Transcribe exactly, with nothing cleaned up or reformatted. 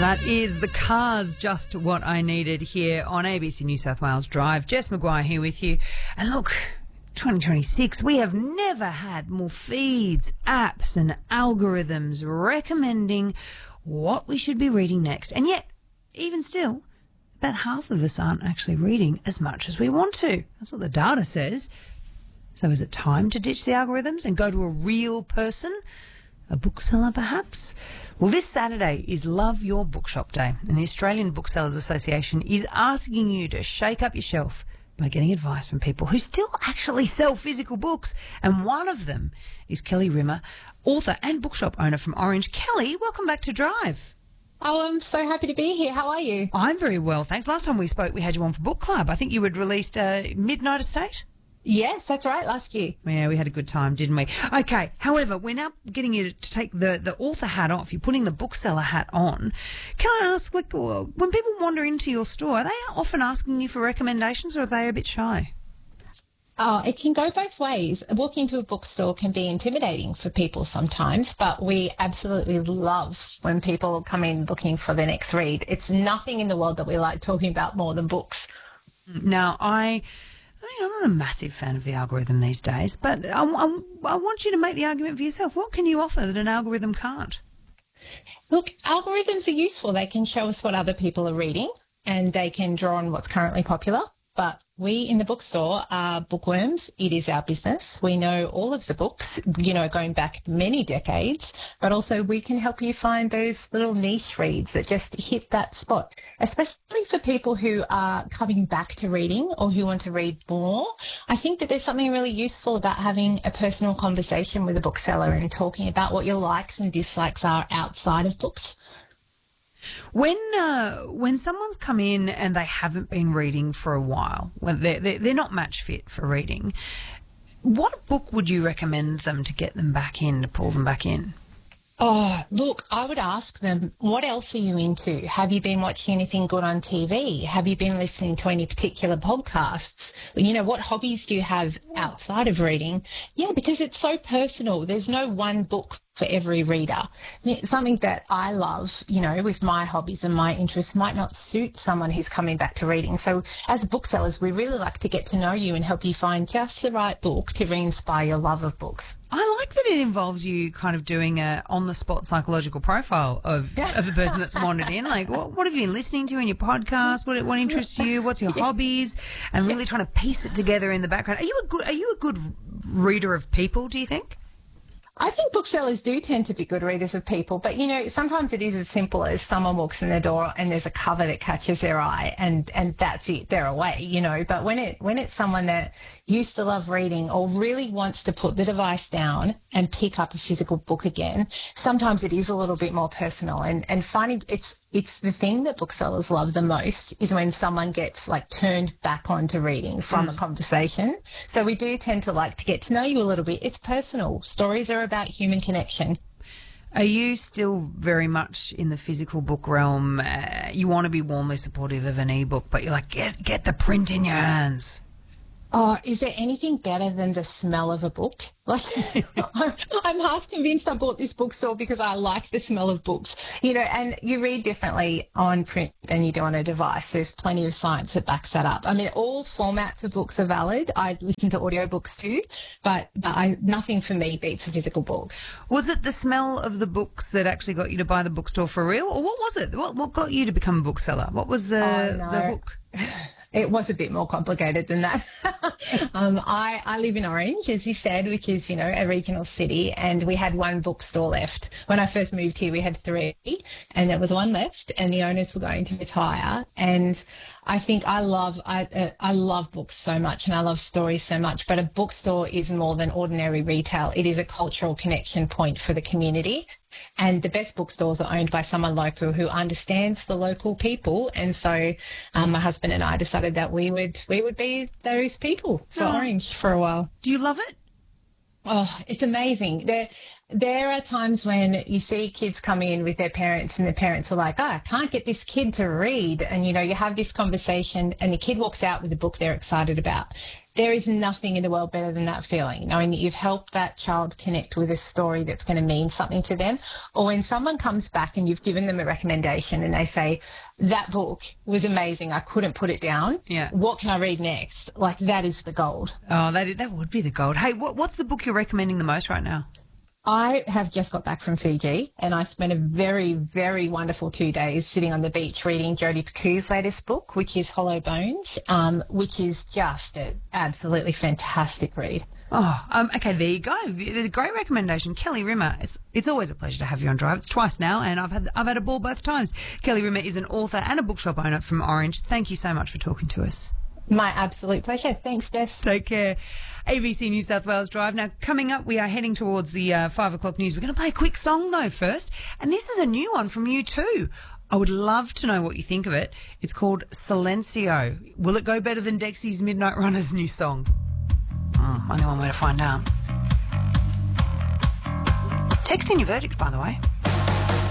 That is The Cars, Just What I Needed, here on A B C New South Wales Drive. Jess Maguire here with you. And look, twenty twenty-six, we have never had more feeds, apps and algorithms recommending what we should be reading next. And yet, even still, about half of us aren't actually reading as much as we want to. That's what the data says. So is it time to ditch the algorithms and go to a real person? A bookseller, perhaps? Well, this Saturday is Love Your Bookshop Day, and the Australian Booksellers Association is asking you to shake up your shelf by getting advice from people who still actually sell physical books. And one of them is Kelly Rimmer, author and bookshop owner from Orange. Kelly, welcome back to Drive. Oh, I'm so happy to be here. How are you? I'm very well, thanks. Last time we spoke, we had you on for Book Club. I think you had released uh, Midnight Estate. Yes, that's right, last year. Yeah, we had a good time, didn't we? Okay, however, we're now getting you to take the, the author hat off. You're putting the bookseller hat on. Can I ask, like, when people wander into your store, are they often asking you for recommendations, or are they a bit shy? Oh, it can go both ways. Walking into a bookstore can be intimidating for people sometimes, but we absolutely love when people come in looking for their next read. It's nothing in the world that we like talking about more than books. Now, I... I mean, I'm not a massive fan of the algorithm these days, but I, I, I want you to make the argument for yourself. What can you offer that an algorithm can't? Look, algorithms are useful. They can show us what other people are reading and they can draw on what's currently popular. But we in the bookstore are bookworms. It is our business. We know all of the books, you know, going back many decades, but also we can help you find those little niche reads that just hit that spot, especially for people who are coming back to reading or who want to read more. I think that there's something really useful about having a personal conversation with a bookseller and talking about what your likes and dislikes are outside of books. When uh, when someone's come in and they haven't been reading for a while, when they're, they're, they're not match fit for reading, what book would you recommend them to get them back in, to pull them back in? Oh, look, I would ask them, what else are you into? Have you been watching anything good on T V? Have you been listening to any particular podcasts? You know, what hobbies do you have outside of reading? Yeah, because it's so personal. There's no one book for every reader. Something that I love, you know, with my hobbies and my interests might not suit someone who's coming back to reading. So as booksellers, we really like to get to know you and help you find just the right book to re-inspire your love of books. I like that it involves you kind of doing a on-the-spot psychological profile of, of the person that's wandered in. Like, what, what have you been listening to in your podcast? What, what interests you? What's your yeah. hobbies? And really trying to piece it together in the background. Are you a good, are you a good reader of people, do you think? I think booksellers do tend to be good readers of people, but, you know, sometimes it is as simple as someone walks in the door and there's a cover that catches their eye and, and that's it, they're away, you know. But when it when it's someone that used to love reading or really wants to put the device down and pick up a physical book again, sometimes it is a little bit more personal. And, and finding it's it's the thing that booksellers love the most is when someone gets like turned back onto reading from mm. a conversation. So we do tend to like to get to know you a little bit. It's personal. Stories are about human connection. Are you still very much in the physical book realm? Uh, you want to be warmly supportive of an ebook, but you're like, get get the print in your hands. Oh, is there anything better than the smell of a book? Like, I'm half convinced I bought this bookstore because I like the smell of books, you know, and you read differently on print than you do on a device. There's plenty of science that backs that up. I mean, all formats of books are valid. I listen to audiobooks too, but, but I, nothing for me beats a physical book. Was it the smell of the books that actually got you to buy the bookstore for real? Or what was it? What, what got you to become a bookseller? What was the, oh, no. the hook? It was a bit more complicated than that. um, I, I live in Orange, as you said, which is, you know, a regional city, and we had one bookstore left. When I first moved here, we had three, and there was one left, and the owners were going to retire. And I think I love I uh, I love books so much, and I love stories so much, but a bookstore is more than ordinary retail. It is a cultural connection point for the community. And the best bookstores are owned by someone local who understands the local people. And so um, my husband and I decided that we would we would be those people for oh. Orange for a while. Do you love it? Oh, it's amazing. There, there are times when you see kids coming in with their parents and the parents are like, oh, I can't get this kid to read. And, you know, you have this conversation and the kid walks out with a book they're excited about. There is nothing in the world better than that feeling, knowing that you've helped that child connect with a story that's going to mean something to them. Or when someone comes back and you've given them a recommendation and they say, that book was amazing, I couldn't put it down. Yeah. What can I read next? Like, that is the gold. Oh, that that would be the gold. Hey, what, what's the book you're recommending the most right now? I have just got back from Fiji and I spent a very, very wonderful two days sitting on the beach reading Jodi Picoult's latest book, which is Hollow Bones, um, which is just an absolutely fantastic read. Oh, um, okay, there you go. There's a great recommendation. Kelly Rimmer, it's it's always a pleasure to have you on Drive. It's twice now and I've had I've had a ball both times. Kelly Rimmer is an author and a bookshop owner from Orange. Thank you so much for talking to us. My absolute pleasure. Thanks, Jess. Take care. A B C New South Wales Drive. Now, coming up, we are heading towards the uh, five o'clock news. We're going to play a quick song, though, first. And this is a new one from you, too. I would love to know what you think of it. It's called Silencio. Will it go better than Dexy's Midnight Runner's new song? Oh, only one way to find out. Text in your verdict, by the way.